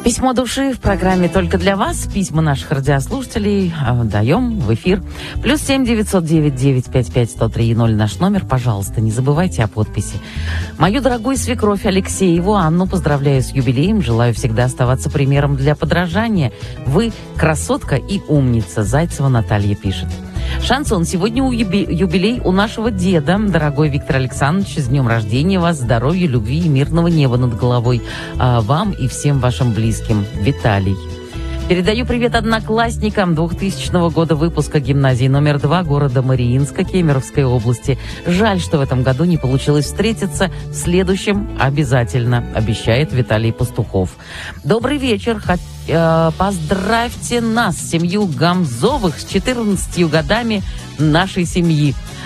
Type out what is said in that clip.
Письмо души в программе «Только для вас». Письма наших радиослушателей даем в эфир. +7 909 955 103 0 наш номер. Пожалуйста, не забывайте о подписи. Мою дорогую свекровь Алексееву Анну поздравляю с юбилеем. Желаю всегда оставаться примером для подражания. Вы красотка и умница. Зайцева Наталья пишет. Шансон, сегодня юбилей у нашего деда. Дорогой Виктор Александрович, с днем рождения вас, здоровья, любви и мирного неба над головой. Вам и всем вашим близким. Виталий. Передаю привет одноклассникам 2000 года выпуска гимназии номер 2 города Мариинска Кемеровской области. Жаль, что в этом году не получилось встретиться. В следующем обязательно, обещает Виталий Пастухов. Добрый вечер. Поздравьте нас, семью Гамзовых, с 14 годами нашей семьи.